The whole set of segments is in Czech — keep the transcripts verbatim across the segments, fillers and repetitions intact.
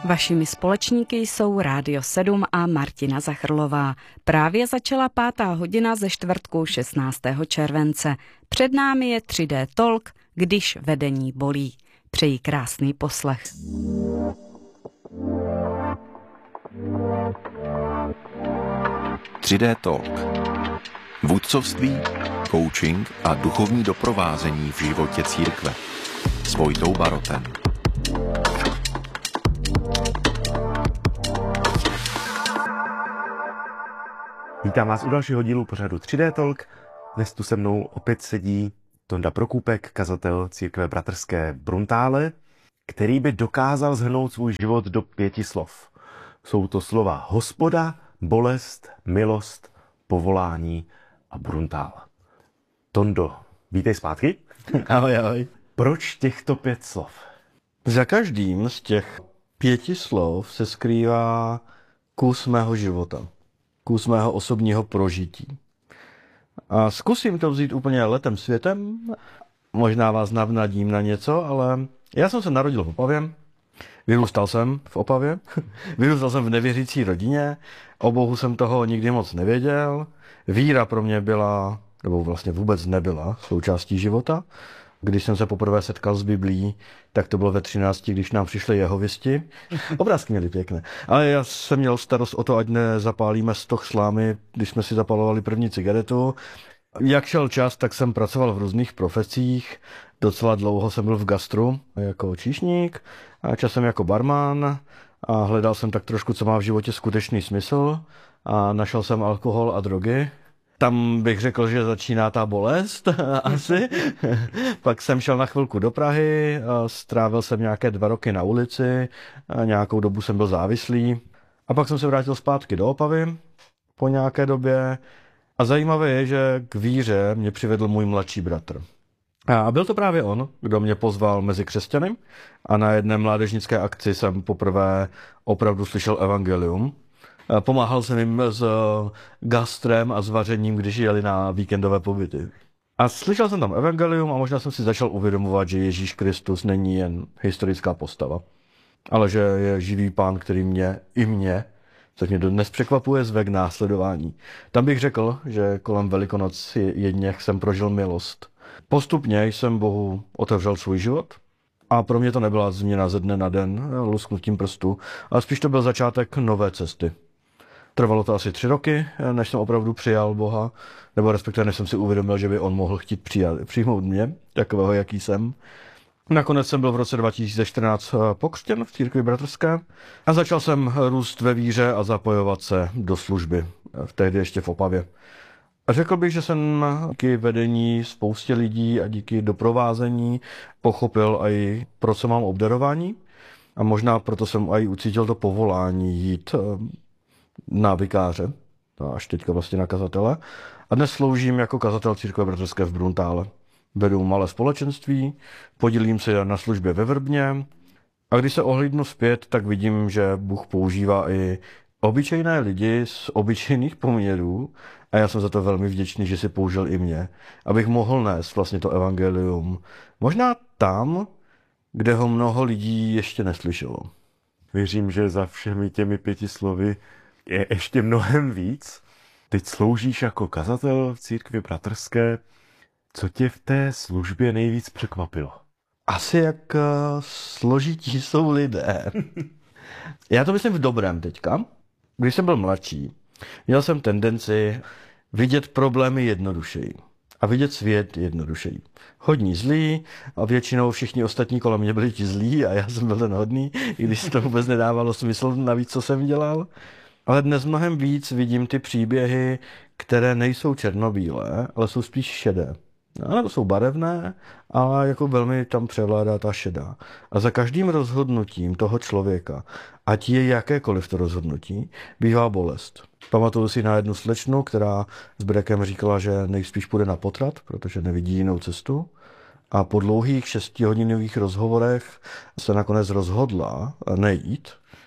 Vašimi společníky jsou Rádio sedm a Martina Zachrlová. Právě začala pátá hodina ze čtvrtku šestnáctého července. Před námi je tři dé Talk, když vedení bolí. Přeji krásný poslech. tři dé Talk. Vůdcovství, coaching a duchovní doprovázení v životě církve. S Vojtou Barotem. Vítám vás u dalšího dílu pořadu tři dé Talk. Dnes tu se mnou opět sedí Tonda Prokůpek, kazatel církve bratrské v Bruntále, který by dokázal shrnout svůj život do pěti slov. Jsou to slova Hospoda, bolest, milost, povolání a Bruntál. Tondo, vítej zpátky. Ahoj, ahoj. Proč těchto pět slov? Za každým z těch pěti slov se skrývá kus mého života. Kus mého osobního prožití. A zkusím to vzít úplně letem světem. Možná vás navnadím na něco, ale já jsem se narodil v Opavě. Vyrůstal jsem v Opavě. Vyrůstal jsem v nevěřící rodině. O Bohu jsem toho nikdy moc nevěděl. Víra pro mě byla, nebo vlastně vůbec nebyla součástí života. Když jsem se poprvé setkal s Biblií, tak to bylo ve třinácti, když nám přišli jehovisti. Obrázky měli pěkné. Ale já jsem měl starost o to, ať nezapálíme stoch slámy, když jsme si zapalovali první cigaretu. Jak šel čas, tak jsem pracoval v různých profesích. Docela dlouho jsem byl v gastru jako číšník, a časem jako barman a hledal jsem tak trošku, co má v životě skutečný smysl a našel jsem alkohol a drogy. Tam bych řekl, že začíná ta bolest asi. Pak jsem šel na chvilku do Prahy, strávil jsem nějaké dva roky na ulici, nějakou dobu jsem byl závislý. A pak jsem se vrátil zpátky do Opavy po nějaké době. A zajímavé je, že k víře mě přivedl můj mladší bratr. A byl to právě on, kdo mě pozval mezi křesťany. A na jedné mládežnické akci jsem poprvé opravdu slyšel evangelium. Pomáhal jsem jim s gastrem a s vařením, když jeli na víkendové pobyty. A slyšel jsem tam evangelium a možná jsem si začal uvědomovat, že Ježíš Kristus není jen historická postava, ale že je živý pán, který mě i mě, což mě dnes překvapuje, zve k následování. Tam bych řekl, že kolem Velikonoc jedněch jsem prožil milost. Postupně jsem Bohu otevřel svůj život. A pro mě to nebyla změna ze dne na den, lusknutím prstu, ale spíš to byl začátek nové cesty. Trvalo to asi tři roky, než jsem opravdu přijal Boha, nebo respektive než jsem si uvědomil, že by on mohl chtít přijat, přijmout mě, takového, jaký jsem. Nakonec jsem byl v roce dva tisíce čtrnáct pokřtěn v církvi bratrské a začal jsem růst ve víře a zapojovat se do služby, tehdy ještě v Opavě. A řekl bych, že jsem díky vedení spoustě lidí a díky doprovázení pochopil i pro co mám obdarování a možná proto jsem i ucítil to povolání jít na vikáře, až teďka vlastně na kazatele. A dnes sloužím jako kazatel církve bratrské v Bruntále. Vedu malé společenství, podílím se na službě ve Vrbně a když se ohlídnu zpět, tak vidím, že Bůh používá i obyčejné lidi z obyčejných poměrů a já jsem za to velmi vděčný, že si použil i mě, abych mohl nést vlastně to evangelium. Možná tam, kde ho mnoho lidí ještě neslyšelo. Věřím, že za všemi těmi pěti slovy je ještě mnohem víc. Teď sloužíš jako kazatel v církvi bratrské. Co tě v té službě nejvíc překvapilo? Asi jak uh, složití jsou lidé. Já to myslím v dobrém teďka. Když jsem byl mladší, měl jsem tendenci vidět problémy jednodušeji a vidět svět jednodušeji. Hodní zlí a většinou všichni ostatní kolem mě byli ti zlí a já jsem byl ten hodný, i když to vůbec nedávalo smysl navíc, co jsem dělal. Ale dnes mnohem víc vidím ty příběhy, které nejsou černobílé, ale jsou spíš šedé. No, to jsou barevné, ale jako velmi tam převládá ta šedá. A za každým rozhodnutím toho člověka, ať je jakékoliv to rozhodnutí, bývá bolest. Pamatuju si na jednu slečnu, která s Brekem říkala, že nejspíš půjde na potrat, protože nevidí jinou cestu. A po dlouhých šestihodinových rozhovorech se nakonec rozhodla nejít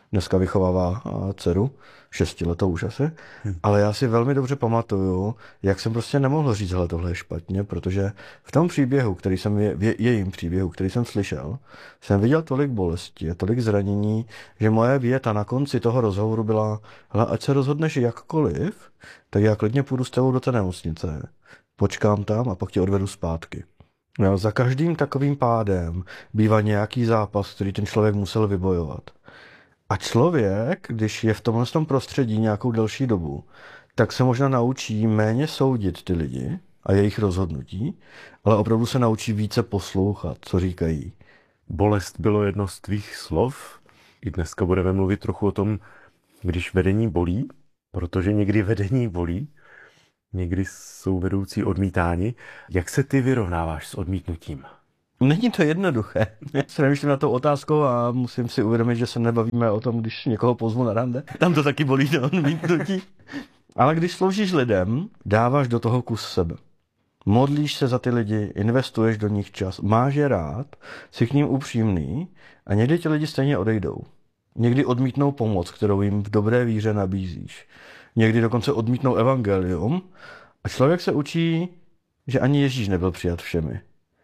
Dneska vychovává dceru, šestiletou už asi, hmm. ale já si velmi dobře pamatuju, jak jsem prostě nemohl říct, hele, tohle je špatně, protože v tom příběhu, který jsem, v jejím příběhu, který jsem slyšel, jsem viděl tolik bolesti, tolik zranění, že moje věta na konci toho rozhovoru byla, hele, ať se rozhodneš jakkoliv, tak já klidně půjdu s tebou do té nemocnice, počkám tam a pak tě odvedu zpátky. No, za každým takovým pádem bývá nějaký zápas, který ten člověk musel vybojovat. A člověk, když je v tomhle prostředí nějakou delší dobu, tak se možná naučí méně soudit ty lidi a jejich rozhodnutí, ale opravdu se naučí více poslouchat, co říkají. Bolest bylo jedno z tvých slov. I dneska budeme mluvit trochu o tom, když vedení bolí, protože někdy vedení bolí, někdy jsou vedoucí odmítáni. Jak se ty vyrovnáváš s odmítnutím? Není to jednoduché. Já se nemyslím na tou otázkou a musím si uvědomit, že se nebavíme o tom, když někoho pozvu na rande. Tam to taky bolí to odmítnutí. Ale když sloužíš lidem, dáváš do toho kus sebe. Modlíš se za ty lidi, investuješ do nich čas, máš je rád, jsi k ním upřímný a někdy ti lidi stejně odejdou. Někdy odmítnou pomoc, kterou jim v dobré víře nabízíš. Někdy dokonce odmítnou evangelium a člověk se učí, že ani Ježíš nebyl přijat všemi.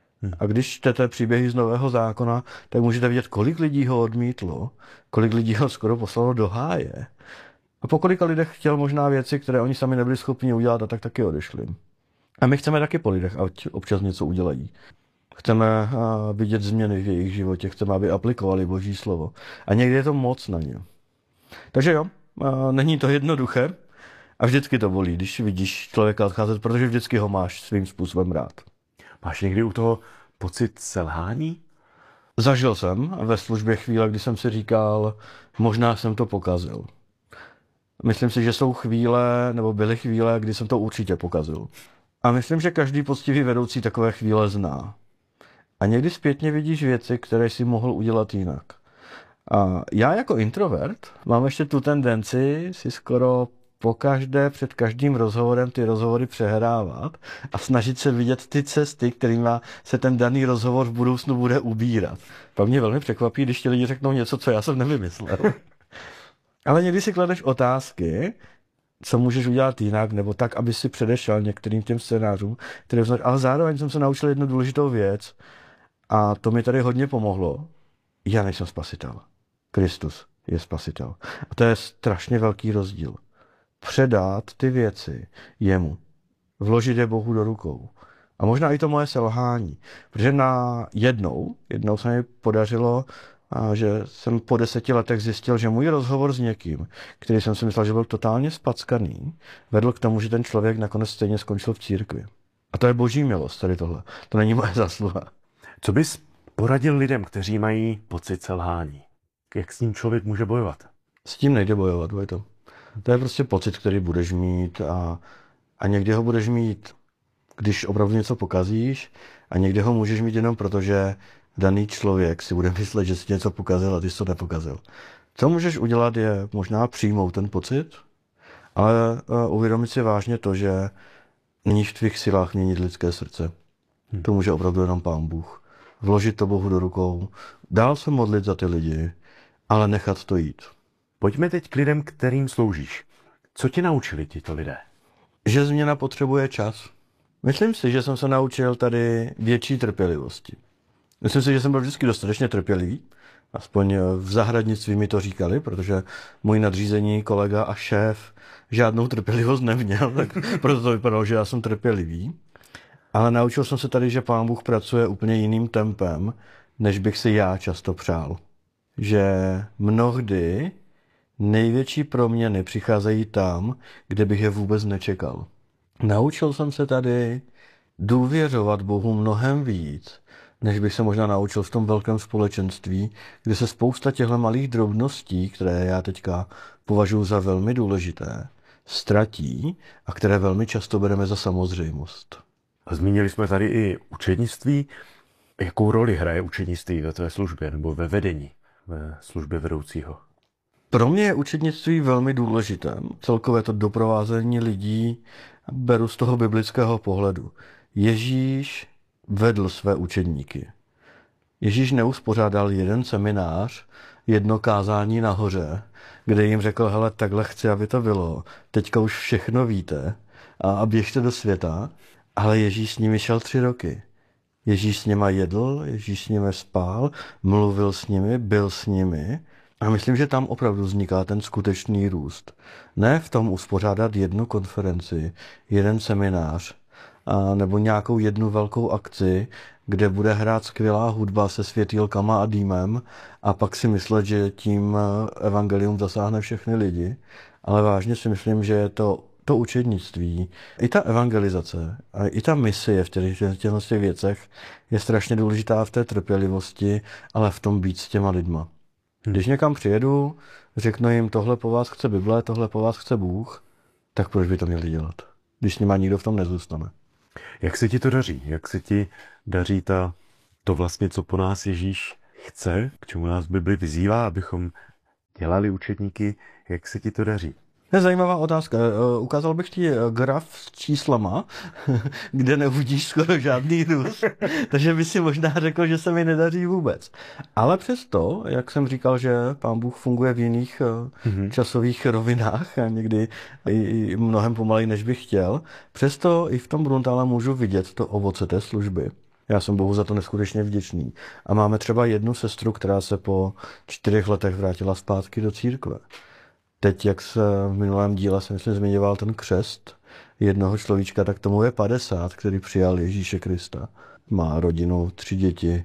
A když čtete příběhy z Nového zákona, tak můžete vidět, kolik lidí ho odmítlo, kolik lidí ho skoro poslalo do háje. A po kolika lidech chtěl možná věci, které oni sami nebyli schopni udělat, a tak taky odešli. A my chceme taky po lidech, ať občas něco udělají. Chceme vidět změny v jejich životě, chceme, aby aplikovali Boží slovo. A někdy je to moc na ně. Takže jo, není to jednoduché a vždycky to bolí, když vidíš člověka odcházet, protože vždycky ho máš svým způsobem rád. Máš někdy u toho pocit selhání? Zažil jsem ve službě chvíle, kdy jsem si říkal, možná jsem to pokazil. Myslím si, že jsou chvíle, nebo byly chvíle, kdy jsem to určitě pokazil. A myslím, že každý poctivý vedoucí takové chvíle zná. A někdy zpětně vidíš věci, které si mohl udělat jinak. A já jako introvert mám ještě tu tendenci si skoro pokaždé před každým rozhovorem ty rozhovory přehrávat a snažit se vidět ty cesty, kterými se ten daný rozhovor v budoucnu bude ubírat. Pak mě velmi překvapí, když ti lidi řeknou něco, co já jsem nevymyslel. Ale někdy si kladeš otázky, co můžeš udělat jinak, nebo tak, aby si předešel některým těm scénářům, které vznáš. Ale zároveň jsem se naučil jednu důležitou věc a to mi tady hodně pomohlo. Já nejsem spasitel. Kristus je spasitel. A to je strašně velký rozdíl. Předat ty věci jemu. Vložit je Bohu do rukou. A možná i to moje selhání. Protože na jednou, jednou se mi podařilo, a že jsem po deseti letech zjistil, že můj rozhovor s někým, který jsem si myslel, že byl totálně spackaný, vedl k tomu, že ten člověk nakonec stejně skončil v církvi. A to je Boží milost, tady tohle. To není moje zásluha. Co bys poradil lidem, kteří mají pocit selhání? Jak s ním člověk může bojovat? S tím nejde bojovat, Vojto. To je prostě pocit, který budeš mít a, a někdy ho budeš mít, když opravdu něco pokazíš a někdy ho můžeš mít jenom proto, že daný člověk si bude myslet, že si něco pokazil a ty jsi to nepokazil. Co můžeš udělat je možná přijmout ten pocit, ale uh, uvědomit si vážně to, že není v tvých silách měnit lidské srdce. Hmm. To může opravdu jenom Pán Bůh. Vložit to Bohu do rukou, dál se modlit za ty lidi, ale nechat to jít. Pojďme teď k lidem, kterým sloužíš. Co tě naučili tito lidé? Že změna potřebuje čas. Myslím si, že jsem se naučil tady větší trpělivosti. Myslím si, že jsem byl vždycky dostatečně trpělivý. Aspoň v zahradnictví mi to říkali, protože můj nadřízení, kolega a šéf žádnou trpělivost neměl, tak proto to vypadalo, že já jsem trpělivý. Ale naučil jsem se tady, že Pán Bůh pracuje úplně jiným tempem, než bych si já často přál. Že mnohdy největší proměny přicházejí tam, kde bych je vůbec nečekal. Naučil jsem se tady důvěřovat Bohu mnohem víc, než bych se možná naučil v tom velkém společenství, kde se spousta těchto malých drobností, které já teďka považuji za velmi důležité, ztratí a které velmi často bereme za samozřejmost. A zmínili jsme tady i učednictví. Jakou roli hraje učednictví ve tvé službě nebo ve vedení, ve službě vedoucího? Pro mě je učednictví velmi důležité. Celkové to doprovázení lidí beru z toho biblického pohledu. Ježíš vedl své učedníky. Ježíš neuspořádal jeden seminář, jedno kázání nahoře, kde jim řekl, hele, takhle chci, aby to bylo, teďka už všechno víte a běžte do světa, ale Ježíš s nimi šel tři roky. Ježíš s nima jedl, Ježíš s nimi spál, mluvil s nimi, byl s nimi a myslím, že tam opravdu vzniká ten skutečný růst. Ne v tom uspořádat jednu konferenci, jeden seminář a nebo nějakou jednu velkou akci, kde bude hrát skvělá hudba se světýlkama a dýmem a pak si myslet, že tím evangelium zasáhne všechny lidi, ale vážně si myslím, že je to to učednictví, i ta evangelizace, a i ta misie v těch, těchto těch věcech je strašně důležitá v té trpělivosti, ale v tom být s těma lidma. Když někam přijedu, řeknu jim, tohle po vás chce Bible, tohle po vás chce Bůh, tak proč by to měli dělat, když s nima nikdo v tom nezůstane? Jak se ti to daří? Jak se ti daří ta, to vlastně, co po nás Ježíš chce, k čemu nás Bibli vyzývá, abychom dělali učedníky, jak se ti to daří? To je zajímavá otázka. Ukázal bych ti graf s číslama, kde neuvidíš skoro žádný růst. Takže by si možná řekl, že se mi nedaří vůbec. Ale přesto, jak jsem říkal, že Pán Bůh funguje v jiných mm-hmm. časových rovinách a někdy i mnohem pomaleji, než bych chtěl, přesto i v tom Bruntále můžu vidět to ovoce té služby. Já jsem Bohu za to neskutečně vděčný. A máme třeba jednu sestru, která se po čtyřech letech vrátila zpátky do církve. Teď, jak se v minulém díle jsem myslím zmiňoval ten křest jednoho človíčka, tak tomu je padesát, který přijal Ježíše Krista. Má rodinu, tři děti.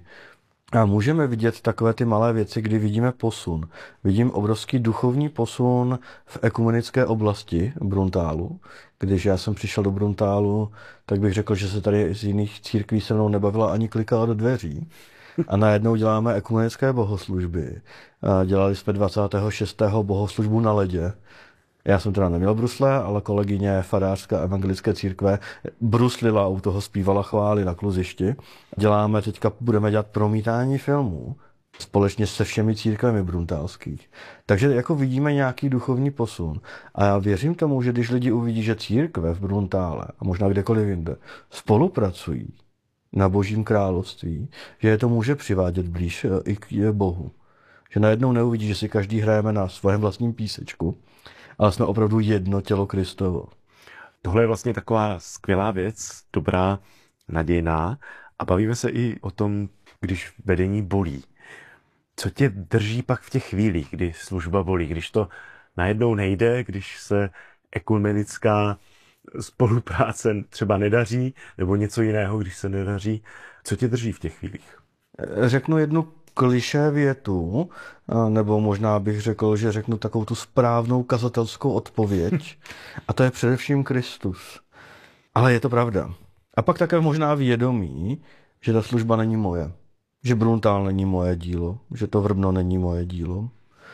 A můžeme vidět takové ty malé věci, kdy vidíme posun. Vidím obrovský duchovní posun v ekumenické oblasti Bruntálu. Když já jsem přišel do Bruntálu, tak bych řekl, že se tady z jiných církví se mnou nebavila ani klikat do dveří. A najednou děláme ekumenické bohoslužby. A dělali jsme dvacátého šestého bohoslužbu na ledě. Já jsem teda neměl brusle, ale kolegyně farářská evangelické církve bruslila, u toho zpívala chvály na kluzišti. Děláme teďka, budeme dělat promítání filmů společně se všemi církvemi bruntálských. Takže jako vidíme nějaký duchovní posun. A já věřím tomu, že když lidi uvidí, že církve v Bruntále a možná kdekoliv jinde spolupracují na Božím království, že je to může přivádět blíž i k Bohu. Že najednou neuvidí, že si každý hrajeme na svém vlastním písečku, ale jsme opravdu jedno tělo Kristovo. Tohle je vlastně taková skvělá věc, dobrá, nadějná a bavíme se i o tom, když vedení bolí. Co tě drží pak v těch chvílích, kdy služba bolí, když to najednou nejde, když se ekumenická spolupráce třeba nedaří, nebo něco jiného, když se nedaří. Co tě drží v těch chvílích? Řeknu jednu klišé větu, nebo možná bych řekl, že řeknu takovou tu správnou kazatelskou odpověď, a to je především Kristus. Ale je to pravda. A pak také možná vědomí, že ta služba není moje. Že Bruntál není moje dílo, že to Vrbno není moje dílo,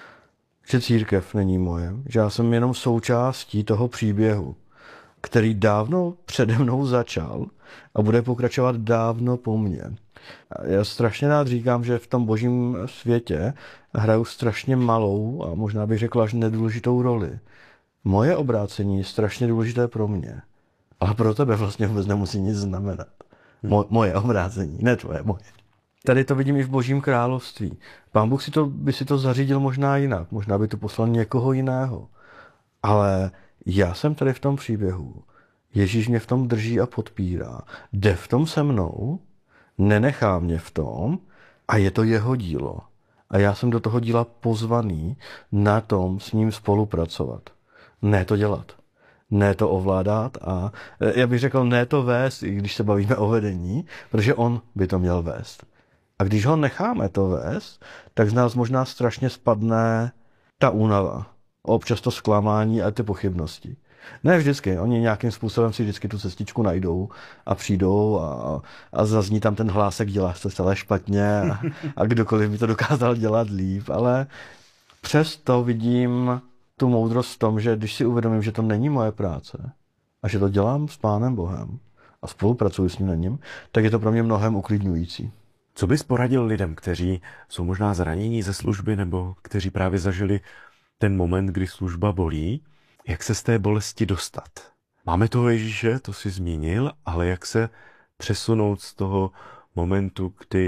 že církev není moje, že já jsem jenom součástí toho příběhu, který dávno přede mnou začal a bude pokračovat dávno po mně. Já strašně rád říkám, že v tom božím světě hraju strašně malou a možná bych řekl až nedůležitou roli. Moje obrácení je strašně důležité pro mě, ale pro tebe vlastně vůbec nemusí nic znamenat. Mo- moje obrácení, ne tvoje, moje. Tady to vidím i v Božím království. Pán Bůh si to, by si to zařídil možná jinak, možná by to poslal někoho jiného. Ale já jsem tady v tom příběhu. Ježíš mě v tom drží a podpírá. Jde v tom se mnou, nenechá mě v tom a je to jeho dílo. A já jsem do toho díla pozvaný na tom s ním spolupracovat. Ne to dělat. Ne to ovládat a já bych řekl ne to vést, i když se bavíme o vedení, protože on by to měl vést. A když ho necháme to vést, tak z nás možná strašně spadne ta únava. Občas to zklamání a ty pochybnosti. Ne vždycky, oni nějakým způsobem si vždycky tu cestičku najdou a přijdou a, a zazní tam ten hlásek, děláš to celé špatně a, a kdokoliv by to dokázal dělat líp, ale přesto vidím tu moudrost v tom, že když si uvědomím, že to není moje práce a že to dělám s Pánem Bohem a spolupracuji s ním na něm, tak je to pro mě mnohem uklidňující. Co bys poradil lidem, kteří jsou možná zranění ze služby nebo kteří právě zažili ten moment, kdy služba bolí, jak se z té bolesti dostat? Máme toho Ježíše, to si zmínil, ale jak se přesunout z toho momentu, kdy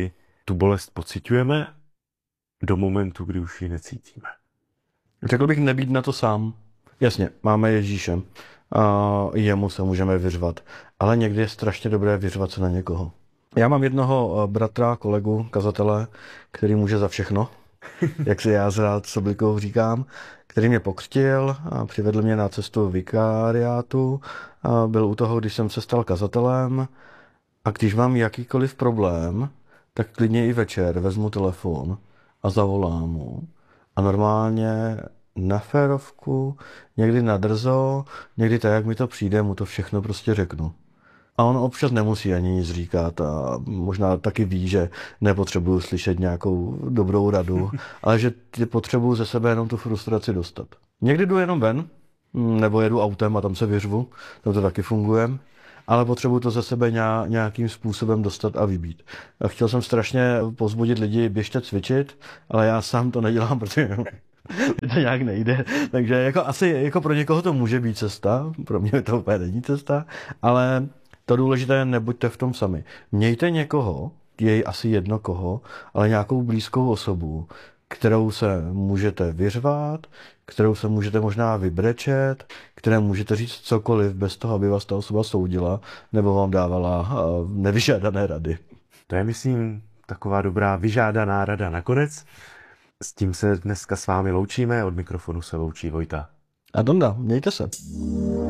tu bolest pociťujeme do momentu, kdy už ji necítíme. Řekl bych nebýt na to sám. Jasně, máme Ježíše a jemu se můžeme vyřvat, ale někdy je strašně dobré vyřvat se na někoho. Já mám jednoho bratra, kolegu, kazatele, který může za všechno, jak si já rád s oblikou říkám, který mě pokřtil a přivedl mě na cestu vikariátu. A byl u toho, když jsem se stal kazatelem, a když mám jakýkoliv problém, tak klidně i večer vezmu telefon a zavolám mu. A normálně na férovku, někdy na drzo, někdy tak, jak mi to přijde, mu to všechno prostě řeknu. A on občas nemusí ani nic říkat a možná taky ví, že nepotřebuju slyšet nějakou dobrou radu, ale že potřebuju ze sebe jenom tu frustraci dostat. Někdy jdu jenom ven, nebo jedu autem a tam se vyřvu, tam to taky funguje, ale potřebuju to ze sebe nějakým způsobem dostat a vybít. A chtěl jsem strašně povzbudit lidi, běžte cvičit, ale já sám to nedělám, protože to nějak nejde. Takže jako asi jako pro někoho to může být cesta, pro mě to úplně není cesta, ale to důležité je, nebuďte v tom sami. Mějte někoho, je asi jedno koho, ale nějakou blízkou osobu, kterou se můžete vyřvat, kterou se můžete možná vybrečet, které můžete říct cokoliv bez toho, aby vás ta osoba soudila nebo vám dávala nevyžádané rady. To je, myslím, taková dobrá vyžádaná rada nakonec. S tím se dneska s vámi loučíme, od mikrofonu se loučí Vojta. A Donda, mějte se.